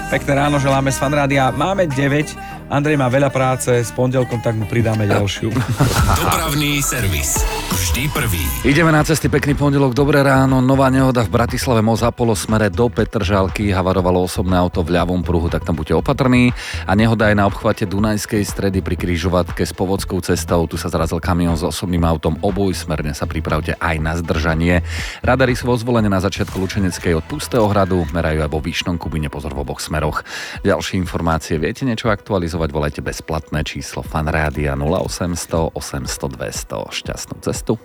Pekné ráno želáme z Fanrádia. Máme 9. Andrej má veľa práce, s pondelkom tak mu pridáme ďalšiu. Dopravný servis. Vždy prvý. Ideme na cesty, pekný pondelok, dobré ráno. Nová nehoda v Bratislave, most Apollo smere do Petržalky, havarovalo osobné auto v ľavom pruhu, tak tam buďte opatrní. A nehoda aj na obchvate Dunajskej stredy pri križovatke s Povodskou cestou. Tu sa zrazil kamión s osobným autom, obojsmerne sa pripravte aj na zdržanie. Radary sú vo Zvolene na začiatku Lučeneckej od Pustého hradu, merajú aj vo Vyšnom Kubine, pozor v oboch smeroch. Ďalšie informácie, viete niečo aktualizovať? Volajte bezplatné číslo Fanrádia 0800 800 200. Šťastnú cestu.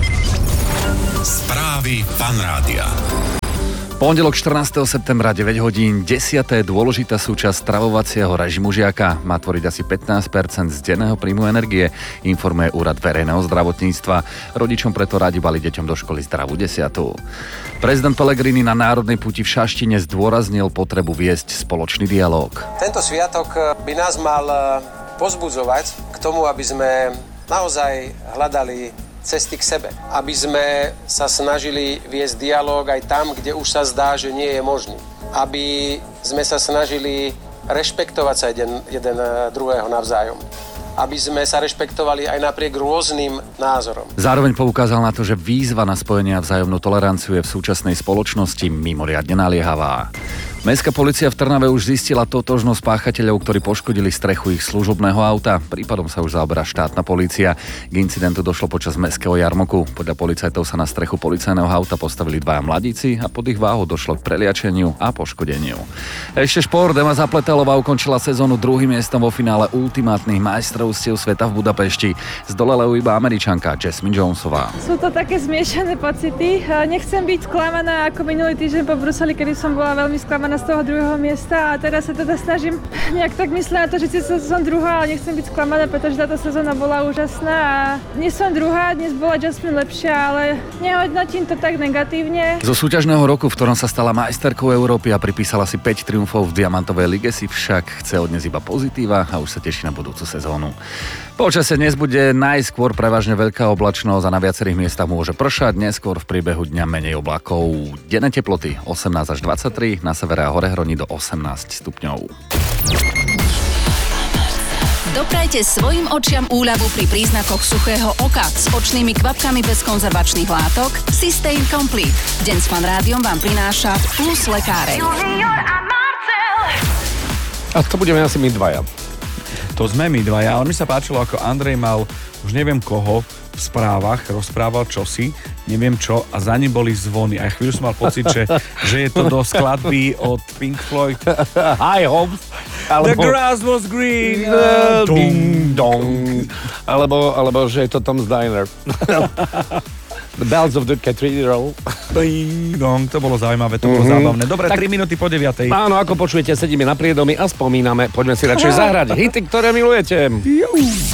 Správy Fanrádia. Pondelok 14. septembra 9 hodín, 10. dôležitá súčasť stravovacieho režimu žiaka. Má tvoriť asi 15% z denného príjmu energie, informuje Úrad verejného zdravotníctva. Rodičom preto radi bali deťom do školy zdravú desiatu. Prezident Pellegrini na národnej puti v Šaštine zdôraznil potrebu viesť spoločný dialóg. Tento sviatok by nás mal pozbudzovať k tomu, aby sme naozaj hľadali cesty k sebe. Aby sme sa snažili viesť dialóg aj tam, kde už sa zdá, že nie je možný. Aby sme sa snažili rešpektovať sa jeden druhého navzájom. Aby sme sa rešpektovali aj napriek rôznym názorom. Zároveň poukázal na to, že výzva na spojenie a vzájomnú toleranciu je v súčasnej spoločnosti mimoriadne naliehavá. Mestská polícia v Trnave už zistila totožnosť páchateľov, ktorí poškodili strechu ich služobného auta. Prípadom sa už zaoberá štátna polícia. K incidentu došlo počas mestského jarmoku. Podľa policajtov sa na strechu policajného auta postavili dvaja mladíci a pod ich váhou došlo k preliačeniu a poškodeniu. Ešte šport, Ema Zapletelová ukončila sezónu druhým miestom vo finále ultimátnych majstrovstiev sveta v Budapešti. Zdolala ju iba Američanka Jasmine Jonesová. Sú to také zmiešané pocity. Nechcem byť sklamaná ako minulý týždeň po Bruseli, kedy som bola veľmi sklamaná z toho druhého miesta a teraz sa teda snažím nejak tak myslieť na to, že som druhá, ale nechcem byť sklamaná, pretože táto sezóna bola úžasná a dnes som druhá, dnes bola Jasmine lepšia, ale nehodnotím to tak negatívne. Zo súťažného roku, v ktorom sa stala majsterkou Európy a pripísala si 5 triumfov v diamantovej lige, si však chce od dnes iba pozitíva a už sa teší na budúcu sezónu. Počasie dnes bude najskôr prevažne veľká oblačnosť a na viacerých miestach môže pršať, neskôr v priebehu dňa menej oblakov. Denné teploty 18 až 23, na severe a hore hroní do 18 stupňov. Doprajte svojim očiam úľavu pri príznakoch suchého oka s očnými kvapkami bez konzervačných látok Systane Complete. Deň s Fanrádiom vám prináša Plus lekáreň. A to budeme asi my dvaja. To sme my dvaja, ale mi sa páčilo, ako Andrej mal, už neviem koho, v správach rozprával čosi, neviem čo, a za ním boli zvony. A chvíľu som mal pocit, že je to do skladby od Pink Floyd. Hi, Hobbs. The grass was green. Ding dong. Alebo že je to Tom's Diner. The Bells of the Cathedral. Ding dong, to bolo zaujímavé, to bolo zábavné. Dobre, tak, 3 minúty po 9. Áno, ako počujete, sedíme na priedomi a spomíname. Poďme si radšej zahrať hity, ktoré milujete.